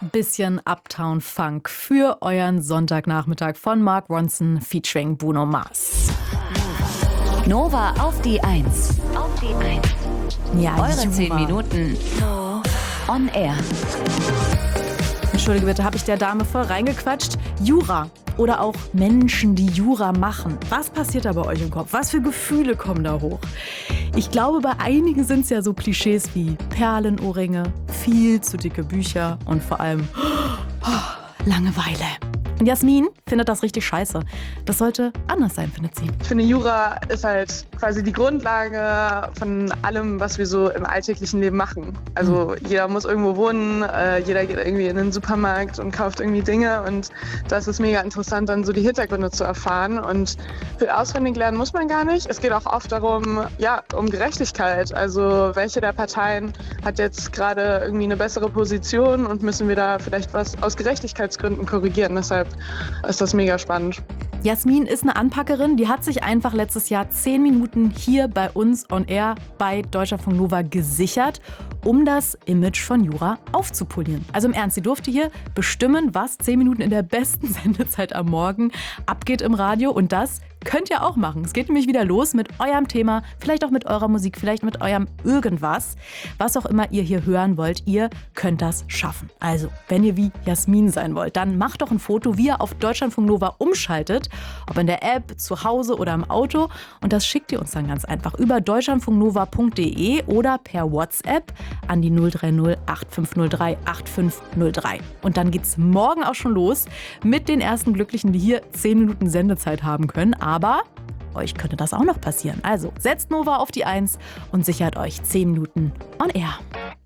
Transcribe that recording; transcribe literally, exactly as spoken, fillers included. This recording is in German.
bisschen Uptown Funk für euren Sonntagnachmittag von Mark Ronson featuring Bruno Mars. Nova auf die Eins. Auf die Eins. Ja, Eure zehn Minuten on air. Entschuldige bitte, habe ich der Dame voll reingequatscht? Jura oder auch Menschen, die Jura machen. Was passiert da bei euch im Kopf? Was für Gefühle kommen da hoch? Ich glaube, bei einigen sind es ja so Klischees wie Perlenohrringe, viel zu dicke Bücher und vor allem oh, Langeweile. Und Jasmin findet das richtig scheiße. Das sollte anders sein, findet sie. Ich finde, Jura ist halt quasi die Grundlage von allem, was wir so im alltäglichen Leben machen. Also mhm. jeder muss irgendwo wohnen, äh, jeder geht irgendwie in den Supermarkt und kauft irgendwie Dinge. Und das ist mega interessant, dann so die Hintergründe zu erfahren. Und für auswendig lernen muss man gar nicht. Es geht auch oft darum, ja, um Gerechtigkeit. Also welche der Parteien hat jetzt gerade irgendwie eine bessere Position und müssen wir da vielleicht was aus Gerechtigkeitsgründen korrigieren. Deshalb ist das mega spannend. Jasmin ist eine Anpackerin, die hat sich einfach letztes Jahr zehn Minuten hier bei uns on air bei Deutschlandfunk Nova gesichert, um das Image von Jura aufzupolieren. Also im Ernst, sie durfte hier bestimmen, was zehn Minuten in der besten Sendezeit am Morgen abgeht im Radio. Und das könnt ihr auch machen. Es geht nämlich wieder los mit eurem Thema, vielleicht auch mit eurer Musik, vielleicht mit eurem irgendwas. Was auch immer ihr hier hören wollt, ihr könnt das schaffen. Also, wenn ihr wie Jasmin sein wollt, dann macht doch ein Foto, wie ihr auf Deutschlandfunk Nova umschaltet, ob in der App, zu Hause oder im Auto. Und das schickt ihr uns dann ganz einfach über deutschlandfunknova punkt de oder per WhatsApp an die null drei null acht fünf null drei acht fünf null drei. Und dann geht's morgen auch schon los mit den ersten Glücklichen, die hier zehn Minuten Sendezeit haben können. Aber euch könnte das auch noch passieren. Also setzt Nova auf die Eins und sichert euch zehn Minuten on air.